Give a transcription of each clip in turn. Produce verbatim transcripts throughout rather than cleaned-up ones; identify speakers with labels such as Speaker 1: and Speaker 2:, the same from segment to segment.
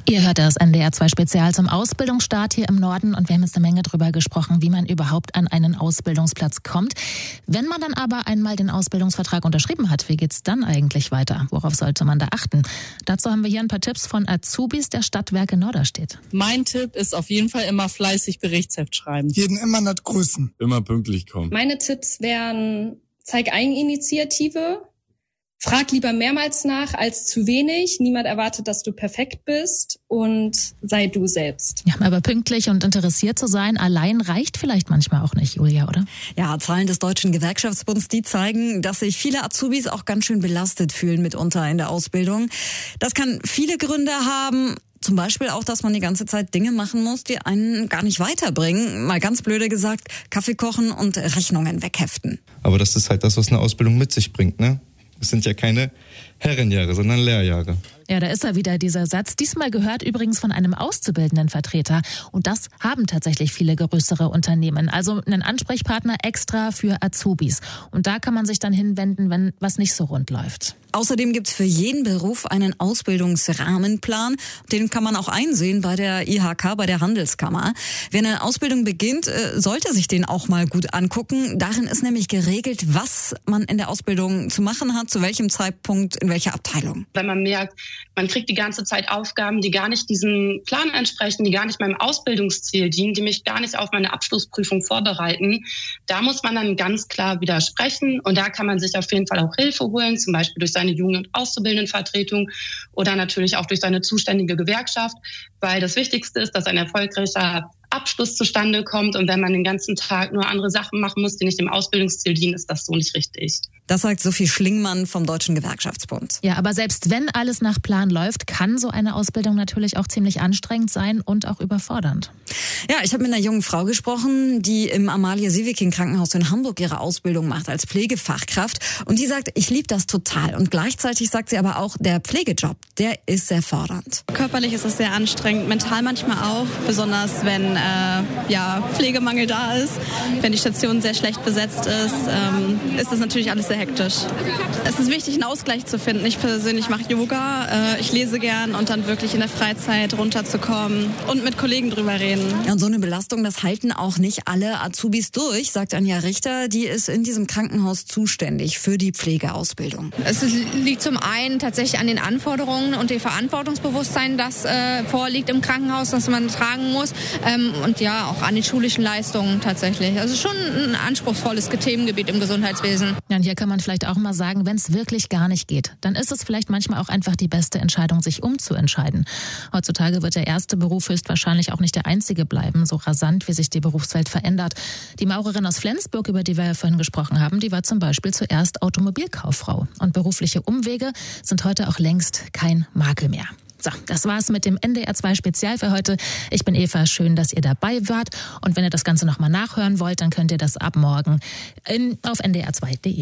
Speaker 1: Ihr hört das N D R zwei Spezial zum Ausbildungsstart hier im Norden und wir haben jetzt eine Menge drüber gesprochen, wie man überhaupt an einen Ausbildungsplatz kommt. Wenn man dann aber einmal den Ausbildungsvertrag unterschrieben hat, wie geht's dann eigentlich weiter? Worauf sollte man da achten? Dazu haben wir hier ein paar Tipps von Azubis der Stadtwerke Norderstedt.
Speaker 2: Mein Tipp ist auf jeden Fall immer fleißig Berichtsheft schreiben.
Speaker 3: Jeden immer nicht grüßen.
Speaker 4: Immer pünktlich kommen.
Speaker 5: Meine Tipps wären, zeig Eigeninitiative. Frag lieber mehrmals nach als zu wenig. Niemand erwartet, dass du perfekt bist und sei du selbst.
Speaker 1: Ja, aber pünktlich und interessiert zu sein, allein reicht vielleicht manchmal auch nicht, Julia, oder?
Speaker 6: Ja, Zahlen des Deutschen Gewerkschaftsbunds, die zeigen, dass sich viele Azubis auch ganz schön belastet fühlen mitunter in der Ausbildung. Das kann viele Gründe haben. Zum Beispiel auch, dass man die ganze Zeit Dinge machen muss, die einen gar nicht weiterbringen. Mal ganz blöde gesagt, Kaffee kochen und Rechnungen wegheften.
Speaker 7: Aber das ist halt das, was eine Ausbildung mit sich bringt, ne? Es sind ja keine Herrenjahre, sondern Lehrjahre.
Speaker 1: Ja, da ist er wieder, dieser Satz. Diesmal gehört übrigens von einem auszubildenden Vertreter. Und das haben tatsächlich viele größere Unternehmen. Also einen Ansprechpartner extra für Azubis. Und da kann man sich dann hinwenden, wenn was nicht so rund läuft.
Speaker 6: Außerdem gibt's für jeden Beruf einen Ausbildungsrahmenplan. Den kann man auch einsehen bei der I H K, bei der Handelskammer. Wer eine Ausbildung beginnt, sollte sich den auch mal gut angucken. Darin ist nämlich geregelt, was man in der Ausbildung zu machen hat, zu welchem Zeitpunkt, in welcher Abteilung.
Speaker 8: Wenn man merkt, man kriegt die ganze Zeit Aufgaben, die gar nicht diesem Plan entsprechen, die gar nicht meinem Ausbildungsziel dienen, die mich gar nicht auf meine Abschlussprüfung vorbereiten, da muss man dann ganz klar widersprechen. Und da kann man sich auf jeden Fall auch Hilfe holen, zum Beispiel durch seine Jugend- und Auszubildendenvertretung oder natürlich auch durch seine zuständige Gewerkschaft, weil das Wichtigste ist, dass ein erfolgreicher Abschluss zustande kommt. Und wenn man den ganzen Tag nur andere Sachen machen muss, die nicht dem Ausbildungsziel dienen, ist das so nicht richtig.
Speaker 6: Das sagt Sophie Schlingmann vom Deutschen Gewerkschaftsbund.
Speaker 1: Ja, aber selbst wenn alles nach Plan läuft, kann so eine Ausbildung natürlich auch ziemlich anstrengend sein und auch überfordernd.
Speaker 6: Ja, ich habe mit einer jungen Frau gesprochen, die im Amalie-Sieveking-Krankenhaus in Hamburg ihre Ausbildung macht als Pflegefachkraft. Und die sagt, ich liebe das total. Und gleichzeitig sagt sie aber auch, der Pflegejob, der ist sehr fordernd.
Speaker 9: Körperlich ist es sehr anstrengend, mental manchmal auch, besonders wenn äh, ja, Pflegemangel da ist, wenn die Station sehr schlecht besetzt ist, ähm, ist das natürlich alles sehr hektisch. Es ist wichtig, einen Ausgleich zu finden. Ich persönlich mache Yoga, äh, ich lese gern und dann wirklich in der Freizeit runterzukommen und mit Kollegen drüber reden.
Speaker 6: Ja, und so eine Belastung, das halten auch nicht alle Azubis durch, sagt Anja Richter. Die ist in diesem Krankenhaus zuständig für die Pflegeausbildung.
Speaker 10: Es liegt zum einen tatsächlich an den Anforderungen und dem Verantwortungsbewusstsein, das äh, vorliegt im Krankenhaus, das man tragen muss. Ähm, und ja, auch an den schulischen Leistungen tatsächlich. Also schon ein anspruchsvolles Themengebiet im Gesundheitswesen.
Speaker 1: Ja, und hier kann man vielleicht auch mal sagen, wenn es wirklich gar nicht geht, dann ist es vielleicht manchmal auch einfach die beste Entscheidung, sich umzuentscheiden. Heutzutage wird der erste Beruf höchstwahrscheinlich auch nicht der einzige bleiben, so rasant, wie sich die Berufswelt verändert. Die Maurerin aus Flensburg, über die wir ja vorhin gesprochen haben, die war zum Beispiel zuerst Automobilkauffrau. Und berufliche Umwege sind heute auch längst kein Makel mehr. So, das war's mit dem N D R zwei Spezial für heute. Ich bin Eva, schön, dass ihr dabei wart. Und wenn ihr das Ganze nochmal nachhören wollt, dann könnt ihr das ab morgen in, auf n d r zwei punkt d e.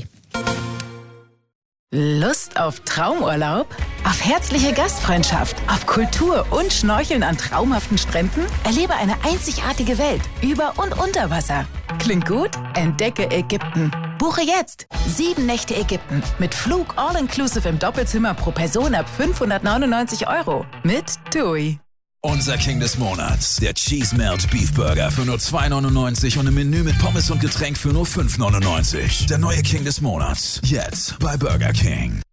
Speaker 11: Lust auf Traumurlaub? Auf herzliche Gastfreundschaft? Auf Kultur und Schnorcheln an traumhaften Stränden? Erlebe eine einzigartige Welt über und unter Wasser. Klingt gut? Entdecke Ägypten. Buche jetzt sieben Nächte Ägypten mit Flug all-inclusive im Doppelzimmer pro Person ab fünfhundertneunundneunzig Euro mit TUI.
Speaker 12: Unser King des Monats, der Cheese Melt Beef Burger für nur zwei neunundneunzig und im Menü mit Pommes und Getränk für nur fünf neunundneunzig. Der neue King des Monats, jetzt bei Burger King.